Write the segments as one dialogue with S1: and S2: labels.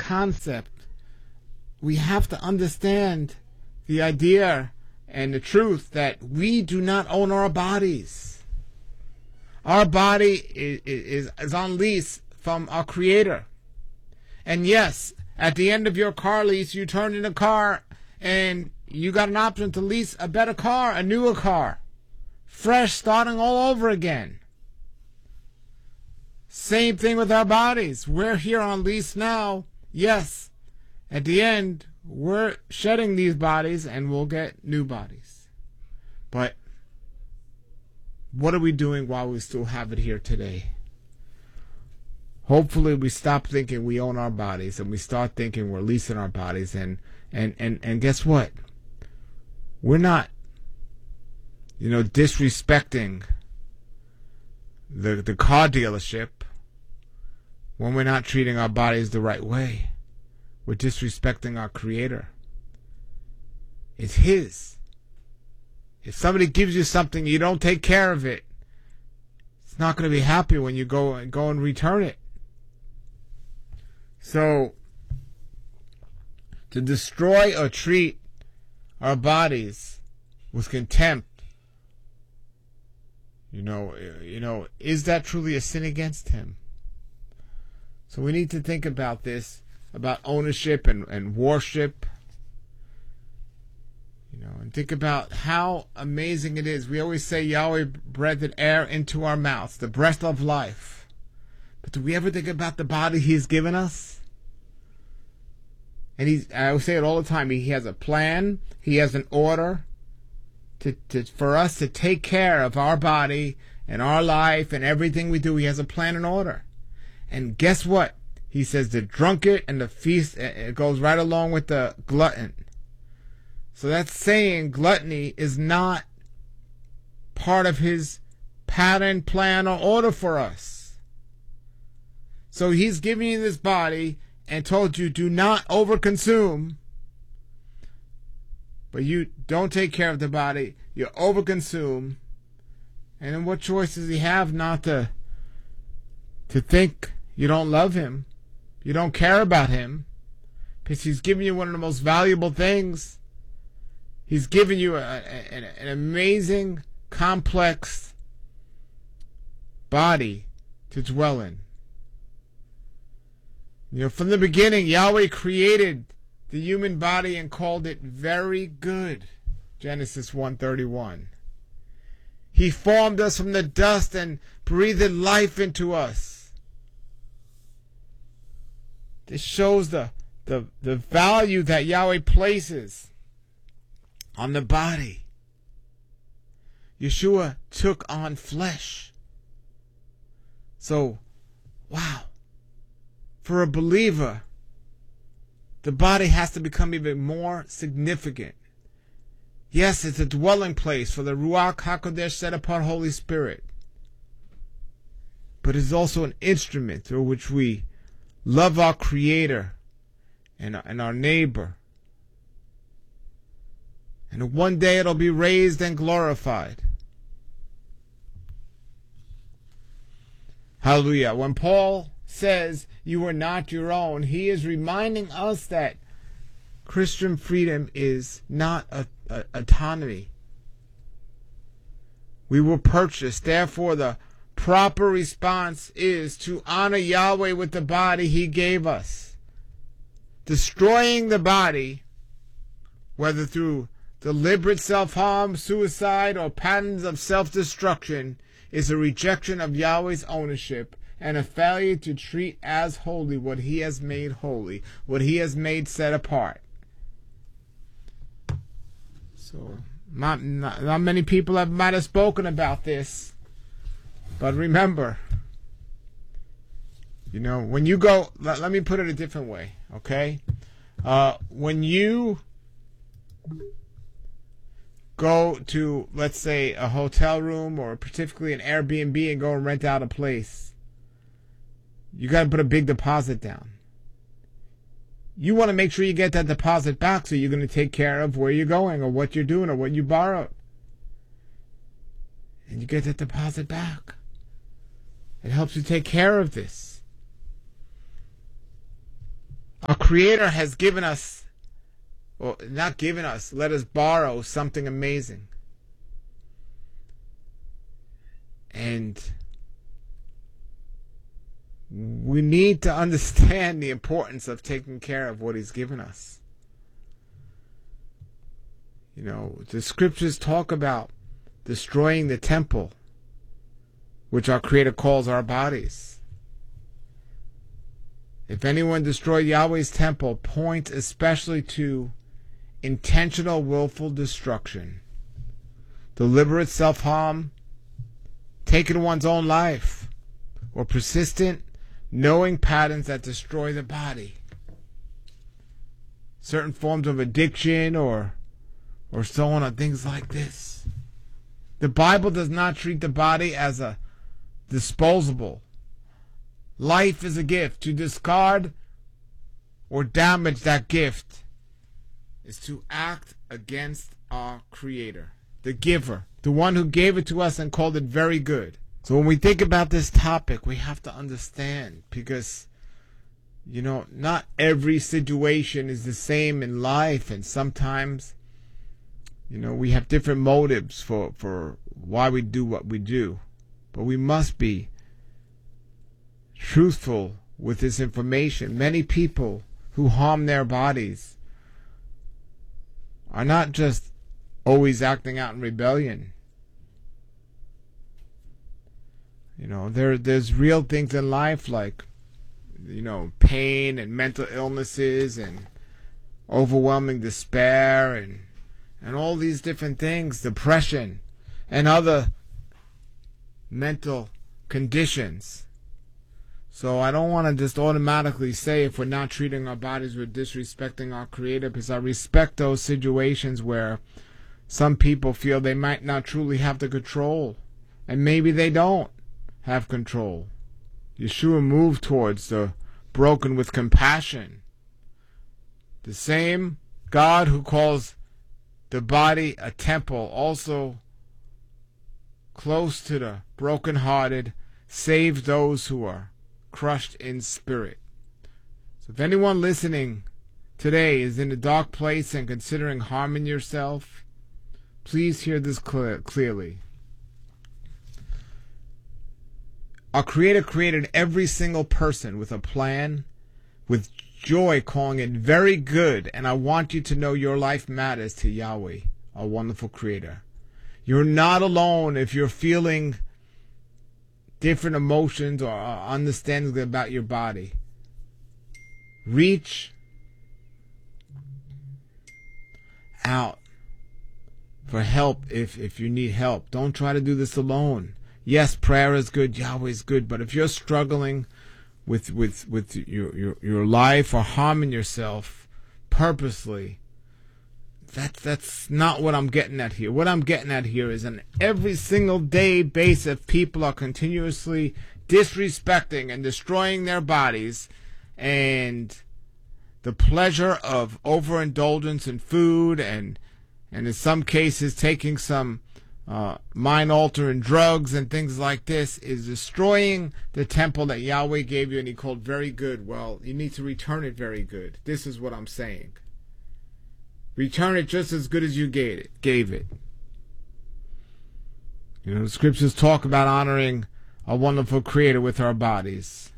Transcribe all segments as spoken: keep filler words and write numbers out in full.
S1: concept, we have to understand the idea and the truth that we do not own our bodies. Our body is, is, is on lease from our Creator. And yes, at the end of your car lease, you turn in a car and you got an option to lease a better car, a newer car. Fresh, starting all over again. Same thing with our bodies. We're here on lease now. Yes, at the end, we're shedding these bodies and we'll get new bodies. But what are we doing while we still have it here today? Hopefully we stop thinking we own our bodies and we start thinking we're leasing our bodies. And, and, and, and guess what? We're not, you know, disrespecting the, the car dealership when we're not treating our bodies the right way. We're disrespecting our Creator. It's His. If somebody gives you something, you don't take care of it, it's not going to be happy when you go and go and return it. So, to destroy or treat our bodies with contempt, you know, you know, is that truly a sin against Him? So we need to think about this, about ownership and, and worship. You know, and think about how amazing it is. We always say Yahweh breathed air into our mouths, the breath of life. But do we ever think about the body He's given us? And he's, I say it all the time, He has a plan, He has an order to, to for us to take care of our body and our life and everything we do. He has a plan and order. And guess what? He says the drunkard and the feast, it goes right along with the glutton. So that's saying gluttony is not part of His pattern, plan, or order for us. So He's giving you this body and told you do not overconsume. But you don't take care of the body, you overconsume. And then what choice does He have not to, to think you don't love Him, you don't care about Him, because He's giving you one of the most valuable things. He's given you a, a, an, an amazing, complex body to dwell in. You know, from the beginning, Yahweh created the human body and called it very good. Genesis one thirty-one. He formed us from the dust and breathed life into us. This shows the, the, the value that Yahweh places on the body. Yeshua took on flesh. So, wow. For a believer, the body has to become even more significant. Yes, it's a dwelling place for the Ruach HaKodesh, set apart Holy Spirit. But it's also an instrument through which we love our Creator and, and our neighbor. And one day it'll be raised and glorified. Hallelujah. When Paul says you are not your own, he is reminding us that Christian freedom is not a, a, autonomy. We were purchased. Therefore, the proper response is to honor Yahweh with the body He gave us. Destroying the body, whether through deliberate self-harm, suicide, or patterns of self-destruction, is a rejection of Yahweh's ownership and a failure to treat as holy what He has made holy, what He has made set apart. So, not, not, not many people have might have spoken about this, but remember, you know, when you go, let, let me put it a different way, okay? Uh, when you go to, let's say, a hotel room or particularly an Airbnb and go and rent out a place, you got to put a big deposit down. You want to make sure you get that deposit back, so you're going to take care of where you're going or what you're doing or what you borrowed. And you get that deposit back. It helps you take care of this. Our Creator has given us, or not given us, let us borrow something amazing. And we need to understand the importance of taking care of what He's given us. You know, the scriptures talk about destroying the temple, which our Creator calls our bodies. If anyone destroy Yahweh's temple, points especially to intentional, willful destruction, deliberate self-harm, taking one's own life, or persistent, knowing patterns that destroy the body. Certain forms of addiction or or so on, or things like this. The Bible does not treat the body as a disposable. Life is a gift. To discard or damage that gift is to act against our Creator, the giver, the one who gave it to us and called it very good. So when we think about this topic, we have to understand, because, you know, not every situation is the same in life, and sometimes, you know, we have different motives for, for why we do what we do. But we must be truthful with this information. Many people who harm their bodies are not just always acting out in rebellion. You know, there there's real things in life like, you know, pain and mental illnesses and overwhelming despair and and all these different things, depression and other mental conditions. So I don't want to just automatically say if we're not treating our bodies, we're disrespecting our Creator, because I respect those situations where some people feel they might not truly have the control, and maybe they don't have control. Yeshua moved towards the broken with compassion. The same God who calls the body a temple, also close to the brokenhearted, save those who are crushed in spirit. So if anyone listening today is in a dark place and considering harming yourself, please hear this clear, clearly. Our Creator created every single person with a plan, with joy, calling it very good, and I want you to know your life matters to Yahweh, our wonderful Creator. You're not alone if you're feeling different emotions or understandings about your body. Reach out for help if, if you need help. Don't try to do this alone. Yes, prayer is good, Yahweh is good, but if you're struggling with with with your, your your life or harming yourself purposely, that's that's not what I'm getting at here. What I'm getting at here is an every single day basis, people are continuously disrespecting and destroying their bodies, and the pleasure of overindulgence in food and and in some cases taking some Uh, mind-altering drugs and things like this is destroying the temple that Yahweh gave you and He called very good. Well, you need to return it very good. This is what I'm saying. Return it just as good as you gave it. Gave it. You know, the scriptures talk about honoring a wonderful Creator with our bodies.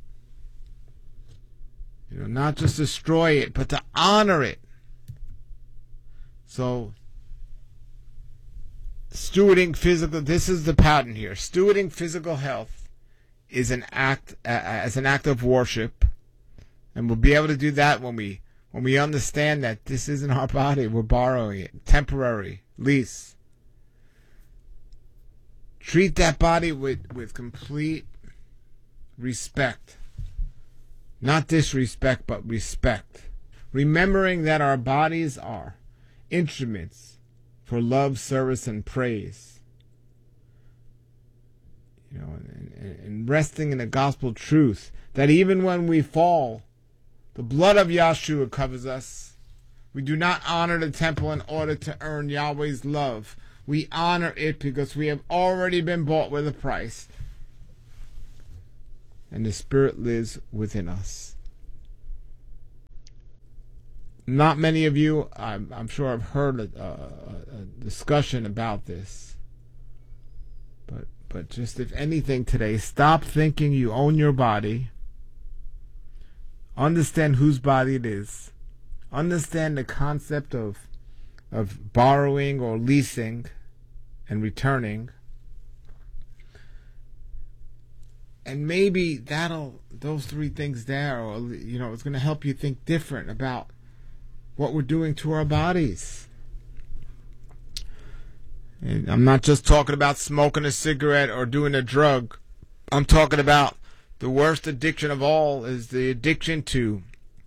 S1: You know, not just destroy it, but to honor it. So, stewarding physical, this is the pattern here. Stewarding physical health is an act, uh, as an act of worship, and we'll be able to do that when we when we understand that this isn't our body, we're borrowing it, temporary lease. Treat that body with with complete respect, not disrespect, but respect. Remembering that our bodies are instruments for love, service, and praise. You know, and, and resting in the gospel truth that even when we fall, the blood of Yahshua covers us. We do not honor the temple in order to earn Yahweh's love. We honor it because we have already been bought with a price, and the Spirit lives within us. not many of you, I'm, I'm sure, have heard a, a, a discussion about this. But, but just if anything today, stop thinking you own your body. Understand whose body it is. Understand the concept of of borrowing or leasing and returning. And maybe that'll, those three things there, or, you know, it's going to help you think different about what we're doing to our bodies. And I'm not just talking about smoking a cigarette or doing a drug. I'm talking about the worst addiction of all is the addiction to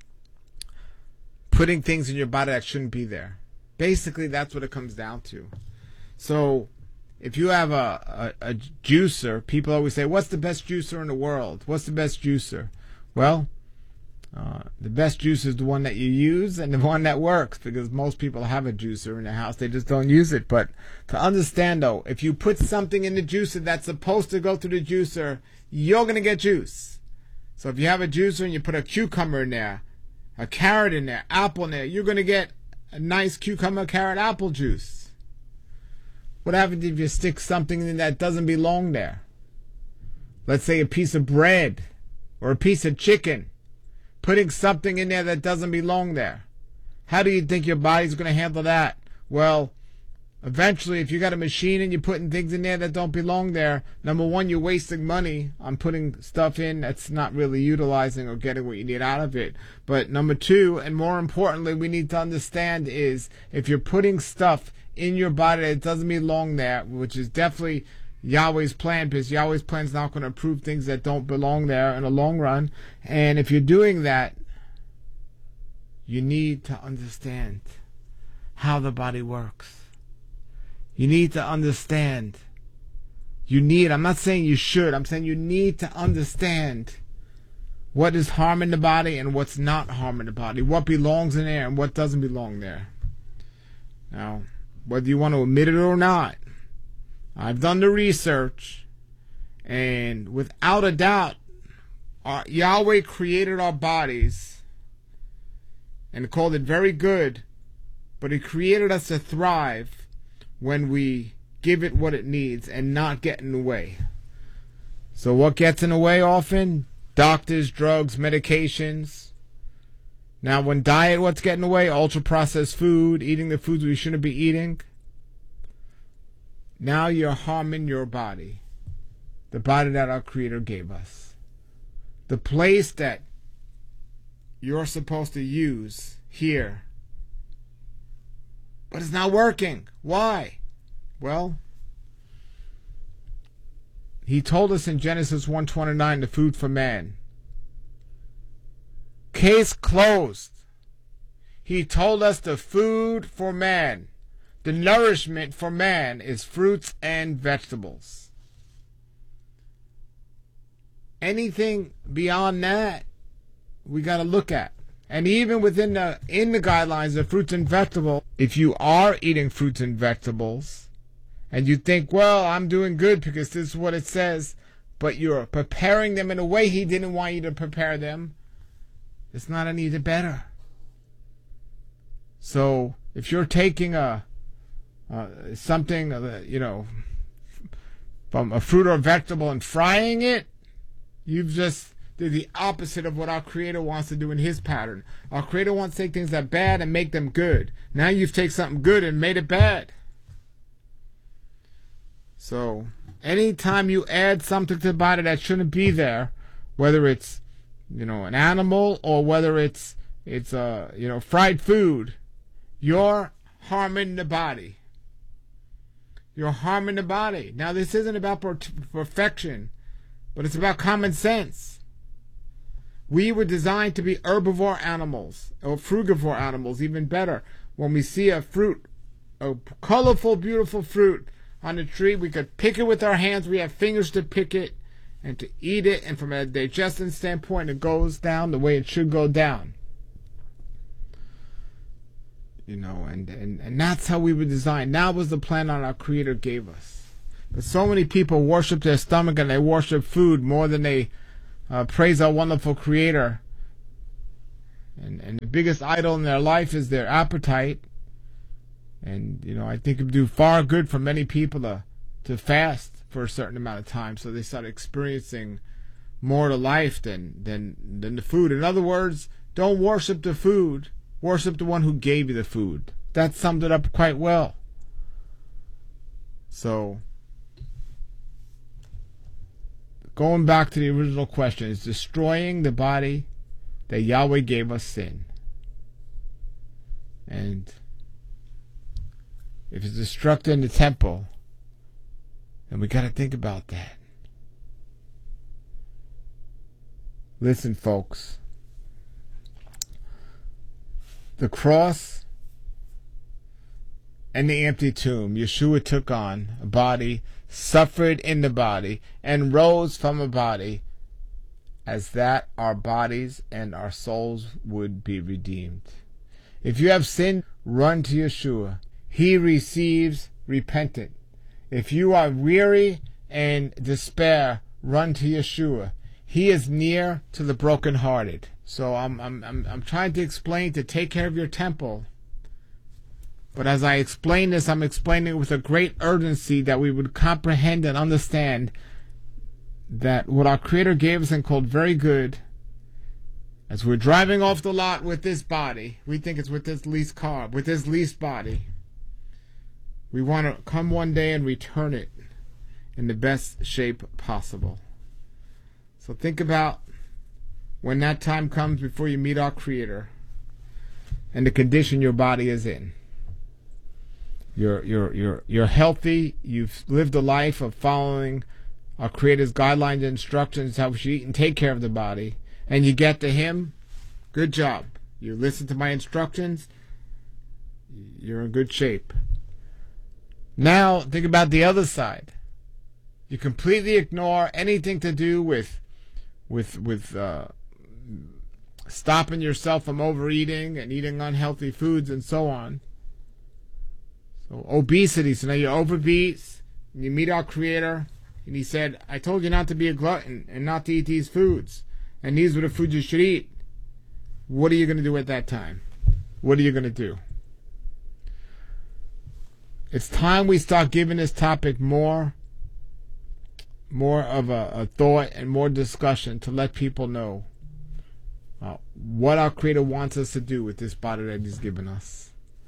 S1: putting things in your body that shouldn't be there. Basically, that's what it comes down to. So, if you have a, a, a juicer, people always say, what's the best juicer in the world? What's the best juicer? Well, uh, the best juicer is the one that you use and the one that works, because most people have a juicer in their house. They just don't use it. But to understand, though, if you put something in the juicer that's supposed to go through the juicer, you're going to get juice. So if you have a juicer and you put a cucumber in there, a carrot in there, apple in there, you're going to get a nice cucumber, carrot, apple juice. What happens if you stick something in that doesn't belong there? Let's say a piece of bread or a piece of chicken. Putting something in there that doesn't belong there. How do you think your body's going to handle that? Well, eventually, if you got a machine and you're putting things in there that don't belong there, number one, you're wasting money on putting stuff in that's not really utilizing or getting what you need out of it. But number two, and more importantly, we need to understand is if you're putting stuff in your body that doesn't belong there, which is definitely Yahweh's plan, because Yahweh's plan is not going to approve things that don't belong there in the long run. And if you're doing that, you need to understand how the body works. You need to understand. You need, I'm not saying you should, I'm saying you need to understand what is harming the body and what's not harming the body, what belongs in there and what doesn't belong there. Now, whether you want to admit it or not, I've done the research, and without a doubt, our, Yahweh created our bodies and called it very good, but He created us to thrive when we give it what it needs and not get in the way. So what gets in the way often? Doctors, drugs, medications. Now when diet, what's getting in the way? Ultra-processed food, eating the foods we shouldn't be eating. Now you're harming your body, the body that our Creator gave us. The place that you're supposed to use here, but it's not working. Why? Well, He told us in Genesis one twenty-nine, the food for man. Case closed. He told us the food for man. The nourishment for man is fruits and vegetables. Anything beyond that, we got to look at. And even within the in the guidelines of fruits and vegetables, if you are eating fruits and vegetables, and you think, well, I'm doing good because this is what it says, but you're preparing them in a way He didn't want you to prepare them, it's not any better. So if you're taking a Uh, something, uh, you know, from a fruit or a vegetable and frying it, you've just did the opposite of what our Creator wants to do in His pattern. Our Creator wants to take things that are bad and make them good. Now you've taken something good and made it bad. So, anytime you add something to the body that shouldn't be there, whether it's, you know, an animal or whether it's, it's uh, you know, fried food, you're harming the body. You're harming the body. Now, this isn't about per- perfection, but it's about common sense. We were designed to be herbivore animals, or frugivore animals, even better. When we see a fruit, a colorful, beautiful fruit on a tree, we could pick it with our hands. We have fingers to pick it and to eat it. And from a digestion standpoint, it goes down the way it should go down. You know, and, and, and that's how we were designed. That was the plan that our Creator gave us. But so many people worship their stomach and they worship food more than they uh, praise our wonderful Creator. And, and the biggest idol in their life is their appetite. And, you know, I think it would do far good for many people to, to fast for a certain amount of time so they start experiencing more to life than, than, than the food. In other words, don't worship the food. Worship the one who gave you the food. That summed it up quite well. So, going back to the original question, is destroying the body that Yahweh gave us sin? And if it's destructing the temple, then we got to think about that. Listen, folks. The cross and the empty tomb, Yeshua took on a body, suffered in the body, and rose from a body, as that our bodies and our souls would be redeemed. If you have sinned, run to Yeshua. He receives repentance. If you are weary and despair, run to Yeshua. He is near to the brokenhearted. So I'm I'm I'm I'm trying to explain to take care of your temple. But as I explain this, I'm explaining it with a great urgency that we would comprehend and understand that what our Creator gave us and called very good, as we're driving off the lot with this body, we think it's with this leased car, with this leased body. We want to come one day and return it in the best shape possible. So think about when that time comes before you meet our Creator and the condition your body is in. You're you're you're you're healthy. You've lived a life of following our Creator's guidelines and instructions how we should eat and take care of the body. And you get to Him. Good job. You listen to my instructions. You're in good shape. Now think about the other side. You completely ignore anything to do with with with uh, stopping yourself from overeating and eating unhealthy foods and so on. So obesity. So now you're obese, and you meet our Creator, and He said, I told you not to be a glutton and not to eat these foods, and these were the foods you should eat. What are you going to do at that time? What are you going to do? It's time we start giving this topic more more of a, a thought and more discussion to let people know uh, what our Creator wants us to do with this body that He's given us.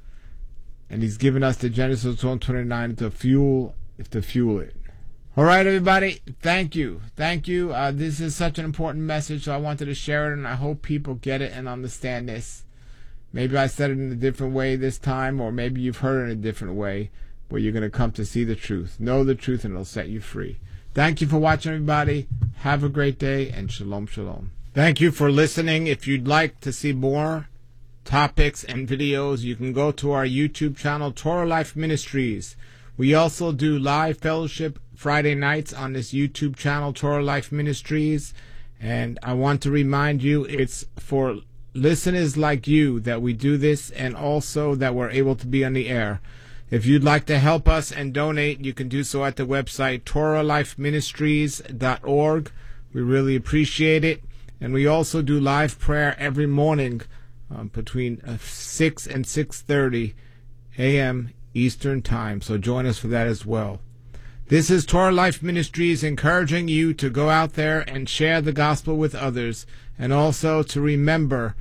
S1: And He's given us the Genesis one twenty-nine to fuel, to fuel it. All right, everybody. Thank you. Thank you. Uh, this is such an important message, so I wanted to share it, and I hope people get it and understand this. Maybe I said it in a different way this time, or maybe you've heard it in a different way, but you're going to come to see the truth. Know the truth, and it'll set you free. Thank you for watching, everybody. Have a great day, and shalom, shalom. Thank you for listening. If you'd like to see more topics and videos, you can go to our YouTube channel, Torah Life Ministries. We also do live fellowship Friday nights on this YouTube channel, Torah Life Ministries. And I want to remind you, it's for listeners like you that we do this, and also that we're able to be on the air. If you'd like to help us and donate, you can do so at the website Torah Life Ministries dot org. We really appreciate it. And we also do live prayer every morning um, between uh, six and six thirty a.m. Eastern Time. So join us for that as well. This is Torah Life Ministries encouraging you to go out there and share the gospel with others, and also to remember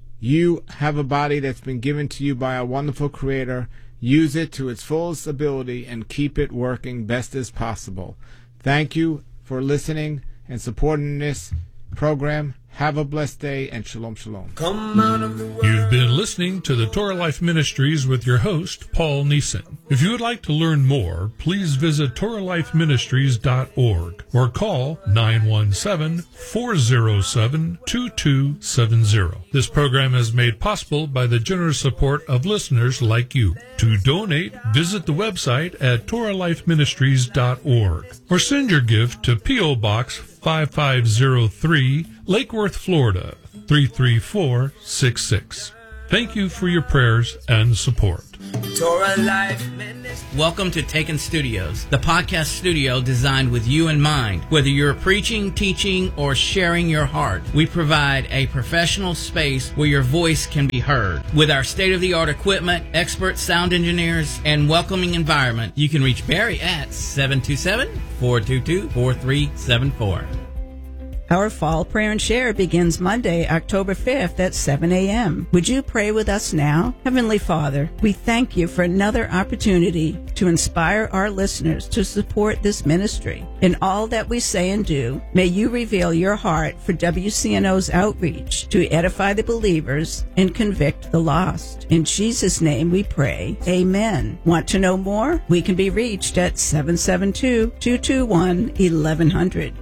S1: you have a body that's been given to you by a wonderful Creator. Use it to its fullest ability and keep it working best as possible. Thank you for listening and supporting this program. Have a blessed day, and shalom, shalom.
S2: Come out of the world. You've been listening to the Torah Life Ministries with your host, Paul Neeson. If you would like to learn more, please visit Torah Life Ministries dot org or call nine one seven, four zero seven, two two seven zero. This program is made possible by the generous support of listeners like you. To donate, visit the website at Torah Life Ministries dot org or send your gift to P O. Box five five zero three, Lake Worth, Florida, three three four six six. Thank you for your prayers and support.
S3: Torah Life Ministry. Welcome to Taken Studios, the podcast studio designed with you in mind. Whether you're preaching, teaching, or sharing your heart, we provide a professional space where your voice can be heard. With our state-of-the-art equipment, expert sound engineers, and welcoming environment, you can reach Barry at seven two seven, four two two, four three seven four.
S4: Our fall prayer and share begins Monday, October fifth at seven a.m. Would you pray with us now? Heavenly Father, we thank you for another opportunity to inspire our listeners to support this ministry. In all that we say and do, may you reveal your heart for W C N O's outreach to edify the believers and convict the lost. In Jesus' name we pray. Amen. Want to know more? We can be reached at seven seven two, two two one, eleven hundred.